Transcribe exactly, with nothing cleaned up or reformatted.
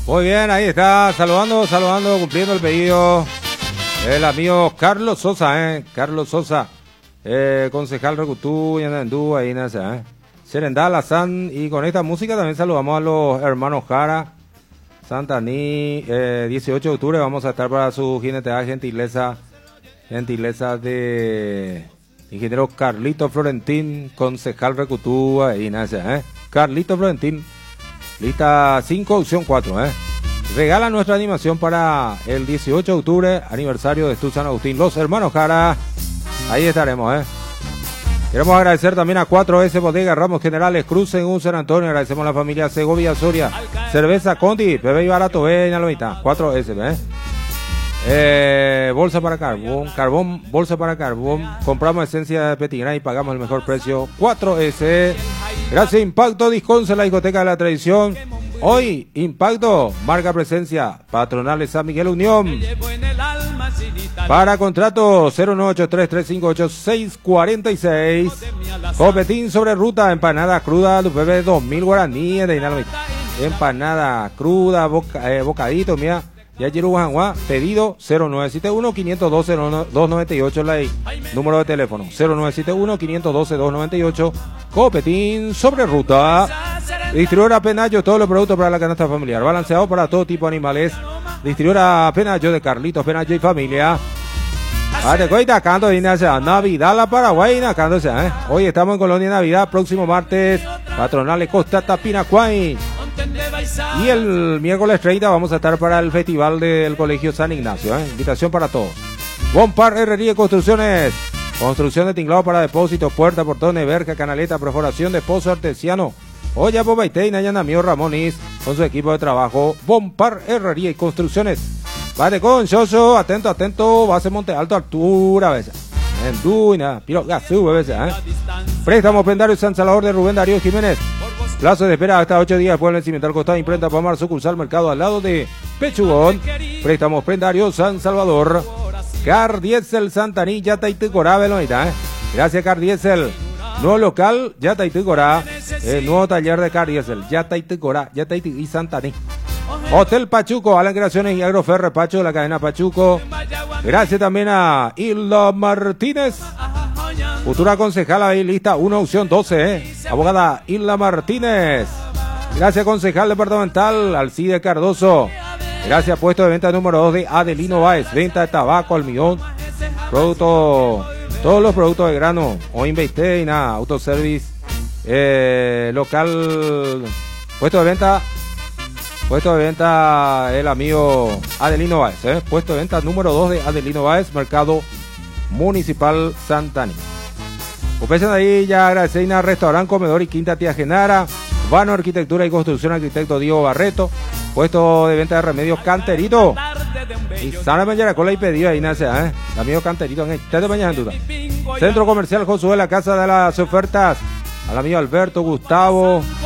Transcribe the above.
Muy bien, ahí está, saludando, saludando, cumpliendo el pedido. El amigo Carlos Sosa, eh, Carlos Sosa, eh, concejal Recutú, Yanandú, ahí nace, eh. Serendala, San, y con esta música también saludamos a los hermanos Jara, Santaní, eh, dieciocho de octubre vamos a estar para su jineteada gentileza, gentileza de ingeniero Carlito Florentín, concejal Recutú, ahí nace, eh. Carlito Florentín, lista cinco, opción cuatro, eh. Regala nuestra animación para el dieciocho de octubre, aniversario de Estudio San Agustín. Los hermanos Jara, ahí estaremos, ¿eh? Queremos agradecer también a cuatro ese Bodega Ramos Generales Cruz en un San Antonio. Agradecemos a la familia Segovia Soria. Cerveza Conti, bebé y barato, ve en Alomita. cuatro ese, ¿eh? Eh, bolsa para carbón, carbón, bolsa para carbón. Compramos esencia de Petigrán y pagamos el mejor precio. cuatro ese. Gracias Impacto Disconce, la discoteca de la tradición. Hoy, Impacto, marca presencia, Patronales San Miguel Unión. Para contrato cero nueve ocho tres, tres cinco ocho, seis cuatro seis. Copetín sobre ruta, empanada cruda, bebé dos mil guaraníes de Inalomita. Empanada cruda, boca, eh, bocadito, mira. Ya Jiruguanguá, pedido cero nueve siete uno, cinco uno dos, cero dos nueve ocho, la número de teléfono cero nueve siete uno, cinco uno dos, dos nueve ocho. Copetín sobre ruta. Distribuidora Penayo, todos los productos para la canasta familiar, balanceado para todo tipo de animales. Distribuidora Penayo de Carlitos Penayo y familia. Navidad la Paraguay, ¿eh? Hoy estamos en Colonia Navidad, próximo martes, Patronales Costa Tapinacuay. Y el miércoles treinta vamos a estar para el festival del Colegio San Ignacio, ¿eh? Invitación para todos. Bompar Herrería y Construcciones. Construcción de tinglado para depósitos, puerta, portones, verja, canaleta, perforación de pozo artesiano. Oya Bobaité y Nayana Mío Ramonis con su equipo de trabajo. Bompar Herrería y Construcciones. Vale con Xoxo, atento, atento, base Monte Alto, altura, a veces. En Duina, Piro Gazú, a veces, ¿eh? Préstamo Prendario San Salvador de Rubén Darío Jiménez. Plazo de espera hasta ocho días después del vencimiento al costado imprenta Pamar, sucursal Mercado al lado de Pechugón. Préstamos Prendario San Salvador. Car Diesel Santaní, Yata y Ticorá, Belonita, ¿eh? Gracias Car Diesel. Nuevo local, Yata y Ticorá. El nuevo taller de Car Diesel, Yata y Ticorá, Yata y Santaní. Hotel Pachuco, Alan Creaciones y Agroferre Pacho de la cadena Pachuco. Gracias también a Hilda Martínez. Futura concejala ahí lista uno, opción doce, ¿eh? Abogada Hilda Martínez. Gracias concejal departamental Alcide Cardoso. Gracias puesto de venta número dos de Adelino Báez. Venta de tabaco, almidón, producto, todos los productos de grano. O Investeina, autoservice, eh, local, puesto de venta. Puesto de venta el amigo Adelino Báez, ¿eh? Puesto de venta número dos de Adelino Báez, Mercado Municipal Santaní. Ofrecen ahí ya agradecemos Restaurante, Comedor y Quinta Tía Genara. Vano Arquitectura y Construcción, arquitecto Diego Barreto. Puesto de venta de remedios Canterito. Y Sara Mayaracola y pedido ahí nace, ¿eh? El amigo Canterito en el de mañana en duda. Centro Comercial Josué, la casa de las ofertas. Al amigo Alberto, Gustavo.